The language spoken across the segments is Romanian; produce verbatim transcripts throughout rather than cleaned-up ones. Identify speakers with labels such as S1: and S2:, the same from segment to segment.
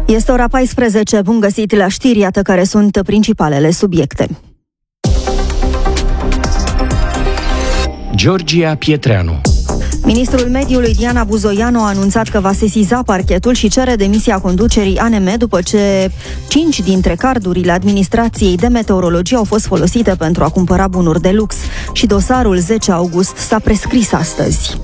S1: Este ora paisprezece, bun găsit la știri, iată care sunt principalele subiecte.
S2: Georgia Pietreanu.
S1: Ministrul Mediului Diana Buzoianu a anunțat că va sesiza parchetul și cere demisia conducerii A N M după ce cinci dintre cardurile administrației de meteorologie au fost folosite pentru a cumpăra bunuri de lux și dosarul zece august s-a prescris astăzi.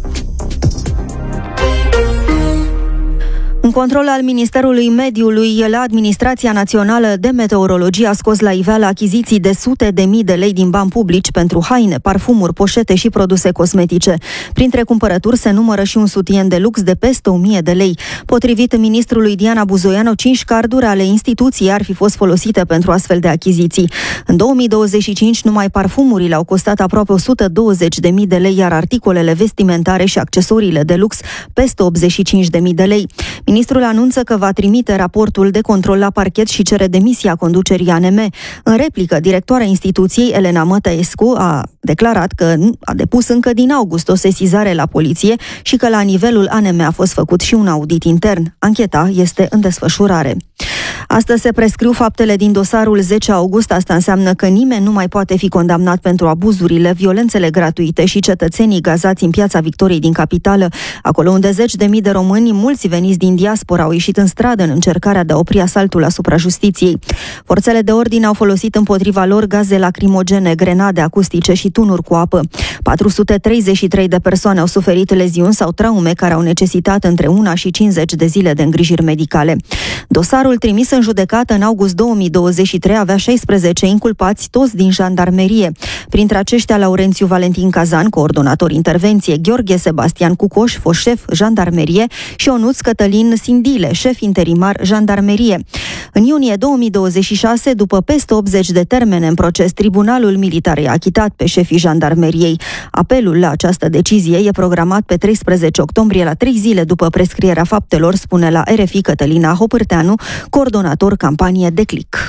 S1: Un control al Ministerului Mediului la Administrația Națională de Meteorologie a scos la iveală achiziții de sute de mii de lei din bani publici pentru haine, parfumuri, poșete și produse cosmetice. Printre cumpărături se numără și un sutien de lux de peste o mie de lei. Potrivit ministrului Diana Buzoianu, cinci carduri ale instituției ar fi fost folosite pentru astfel de achiziții. În două mii douăzeci și cinci, numai parfumurile au costat aproape o sută douăzeci de mii de lei, iar articolele vestimentare și accesoriile de lux peste optzeci și cinci de mii de lei. Ministrul anunță că va trimite raportul de control la parchet și cere demisia conducerii A N M. În replică, directoarea instituției, Elena Mătăescu, a declarat că a depus încă din august o sesizare la poliție și că la nivelul A N M a fost făcut și un audit intern. Ancheta este în desfășurare. Astăzi se prescriu faptele din dosarul zece august. Asta înseamnă că nimeni nu mai poate fi condamnat pentru abuzurile, violențele gratuite și cetățenii gazați în Piața Victoriei din capitală, acolo unde zeci de mii de români, mulți veniți din diaspora, au ieșit în stradă în încercarea de a opri asaltul asupra justiției. Forțele de ordine au folosit împotriva lor gaze lacrimogene, grenade acustice și tunuri cu apă. patru sute treizeci și trei de persoane au suferit leziuni sau traume care au necesitat între una și cincizeci de zile de îngrijiri medicale. Dosarul trimis în judecată în august două mii douăzeci și trei avea șaisprezece inculpați, toți din jandarmerie. Printre aceștia Laurențiu Valentin Cazan, coordonator intervenție, Gheorghe Sebastian Cucoș, fost șef jandarmerie, și Ionuț Cătălin Sindile, șef interimar jandarmerie. În iunie două mii douăzeci și șase, după peste optzeci de termene în proces, Tribunalul Militar i-a achitat pe șefii jandarmeriei. Apelul la această decizie e programat pe treisprezece octombrie, la trei zile după prescrierea faptelor, spune la R F I Cătălina Hopârteanu, coordonator campanie Declic.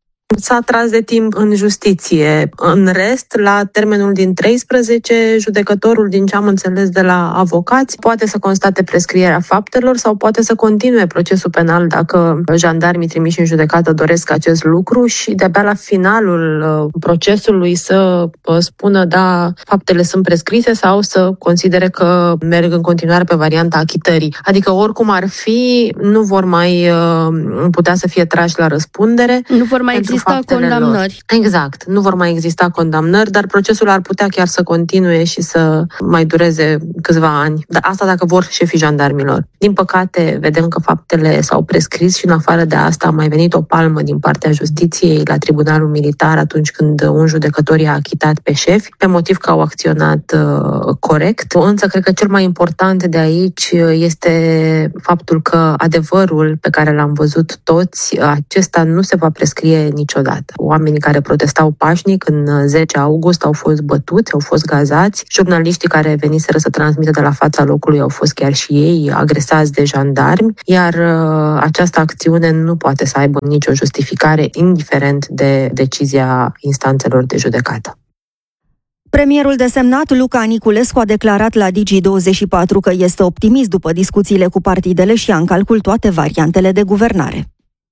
S3: S-a tras de timp în justiție. În rest, la termenul din treisprezece, judecătorul, din ce am înțeles de la avocați, poate să constate prescrierea faptelor sau poate să continue procesul penal dacă jandarmii trimiși în judecată doresc acest lucru și de-abia la finalul procesului să spună da, faptele sunt prescrise sau să considere că merg în continuare pe varianta achitării. Adică oricum ar fi, nu vor mai putea să fie trași la răspundere.
S4: Nu vor mai exista condamnări.
S3: Lor. Exact. Nu vor mai exista condamnări, dar procesul ar putea chiar să continue și să mai dureze câțiva ani. Dar asta dacă vor șefii jandarmilor. Din păcate, vedem că faptele s-au prescris și în afară de asta a mai venit o palmă din partea justiției la Tribunalul Militar atunci când un judecător i-a achitat pe șefi, pe motiv că au acționat uh, corect. Însă, cred că cel mai important de aici este faptul că adevărul pe care l-am văzut toți, acesta nu se va prescrie niciodată. Oamenii care protestau pașnic în zece august au fost bătuți, au fost gazați. Jurnaliștii care veniseră să transmită de la fața locului au fost chiar și ei agresați de jandarmi, iar uh, această acțiune nu poate să aibă nicio justificare, indiferent de decizia instanțelor de judecată.
S1: Premierul desemnat Luca Niculescu a declarat la Digi douăzeci și patru că este optimist după discuțiile cu partidele și ia în calcul toate variantele de guvernare.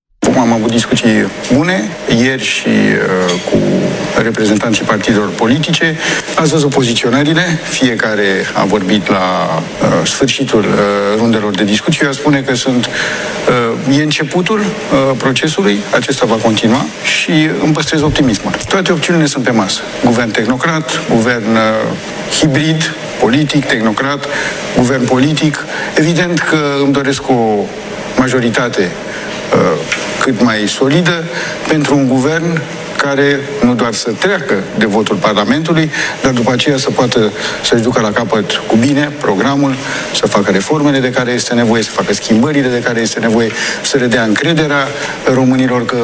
S5: Am avut discuții bune ieri și uh, cu reprezentanții partidelor politice. Ați văzut poziționările, fiecare a vorbit la uh, sfârșitul uh, rundelor de discuții. Eu spune că sunt, uh, e începutul uh, procesului, acesta va continua și îmi păstrez optimismul. Toate opțiunile sunt pe masă. Guvern tehnocrat, guvern uh, hibrid, politic, tehnocrat, guvern politic. Evident că îmi doresc o majoritate uh, cât mai solidă pentru un guvern care nu doar să treacă de votul Parlamentului, dar după aceea să poată să-și ducă la capăt cu bine programul, să facă reformele de care este nevoie, să facă schimbările de care este nevoie, să redea încrederea românilor că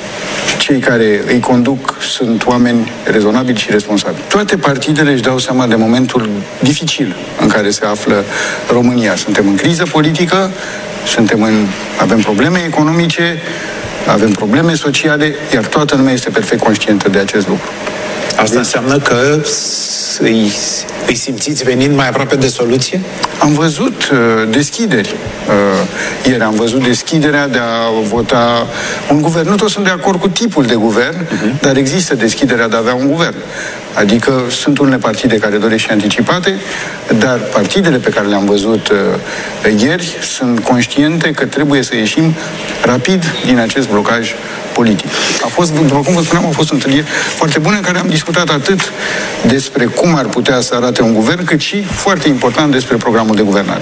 S5: cei care îi conduc sunt oameni rezonabili și responsabili. Toate partidele își dau seama de momentul dificil în care se află România. Suntem în criză politică, suntem în, avem probleme economice, avem probleme sociale, iar toată lumea este perfect conștientă de acest lucru.
S6: Asta înseamnă că îi, îi simțiți venind mai aproape de soluție?
S5: Am văzut uh, deschideri. Uh, Ieri am văzut deschiderea de a vota un guvern. Nu toți sunt de acord cu tipul de guvern, uh-huh. dar există deschiderea de a avea un guvern. Adică sunt unele partide care doresc și anticipate, dar partidele pe care le-am văzut uh, ieri sunt conștiente că trebuie să ieșim rapid din acest blocaj politic. A fost, după cum vă spuneam, au fost întâlniri foarte bune în care am discutat atât despre cum ar putea să arate un guvern, cât și, foarte important, despre programul de guvernare.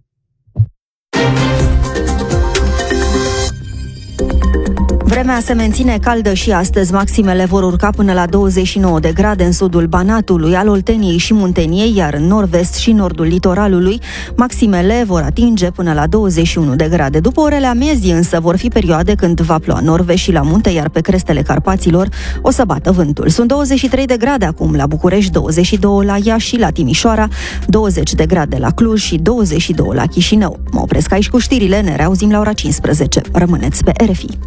S1: Vremea se menține caldă și astăzi. Maximele vor urca până la douăzeci și nouă de grade în sudul Banatului, al Olteniei și Munteniei, iar în nord-vest și nordul litoralului maximele vor atinge până la douăzeci și unu de grade. După orele amiezii însă vor fi perioade când va ploua nord-vest și la munte, iar pe crestele Carpaților o să bată vântul. Sunt douăzeci și trei de grade acum la București, douăzeci și doi la Iași și la Timișoara, douăzeci de grade la Cluj și douăzeci și doi la Chișinău. Mă opresc aici cu știrile, ne reauzim la ora cincisprezece. Rămâneți pe R F I.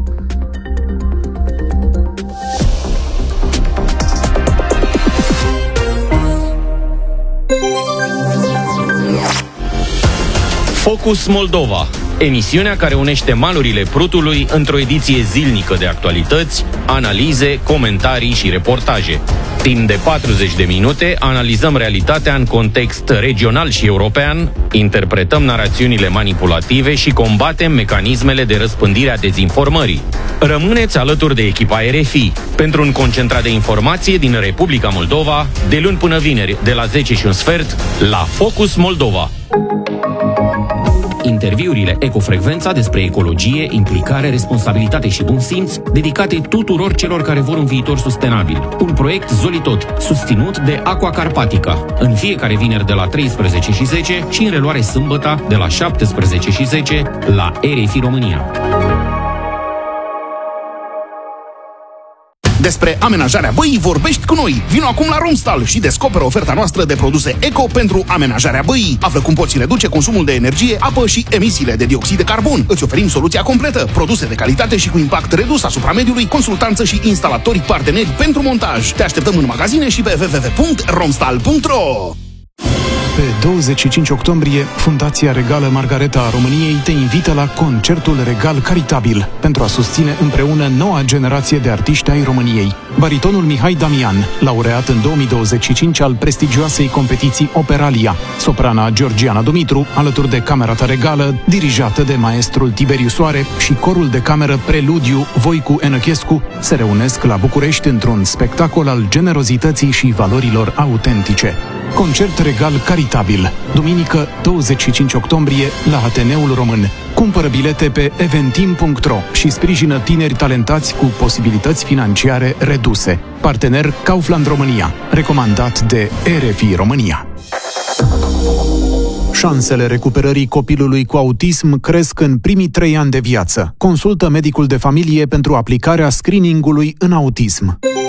S2: Focus Moldova, emisiunea care unește malurile Prutului într-o ediție zilnică de actualități, analize, comentarii și reportaje. Timp de patruzeci de minute analizăm realitatea în context regional și european, interpretăm narațiunile manipulative și combatem mecanismele de răspândire a dezinformării. Rămâneți alături de echipa R F I pentru un concentrat de informație din Republica Moldova, de luni până vineri, de la zece și un sfert, la Focus Moldova. Interviurile Ecofrecvența despre ecologie, implicare, responsabilitate și bun simț, dedicate tuturor celor care vor un viitor sustenabil. Un proiect Zolitot, susținut de Aqua Carpatica. În fiecare vineri de la treisprezece și zece și în reluare sâmbătă de la șaptesprezece și zece la R F I România.
S7: Despre amenajarea băii vorbești cu noi. Vino acum la Romstal și descoperă oferta noastră de produse eco pentru amenajarea băii. Află cum poți reduce consumul de energie, apă și emisiile de dioxid de carbon. Îți oferim soluția completă, produse de calitate și cu impact redus asupra mediului, consultanță și instalatori parteneri pentru montaj. Te așteptăm în magazine și pe w w w punct romstal punct r o.
S8: Pe douăzeci și cinci octombrie, Fundația Regală Margareta a României te invită la Concertul Regal Caritabil pentru a susține împreună noua generație de artiști ai României. Baritonul Mihai Damian, laureat în două mii douăzeci și cinci al prestigioasei competiții Operalia, soprana Georgiana Dumitru, alături de Camerata Regală, dirijată de maestrul Tiberiu Soare, și corul de cameră Preludiu Voicu Enăchescu se reunesc la București într-un spectacol al generozității și valorilor autentice. Concert Regal Caritabil, duminică douăzeci și cinci octombrie la Ateneul Român. Cumpără bilete pe eventim punct r o și sprijină tineri talentați cu posibilități financiare reduse. Partener Kaufland România, recomandat de R F I România. Șansele recuperării copilului cu autism cresc în primii trei ani de viață. Consultă medicul de familie pentru aplicarea screeningului în autism.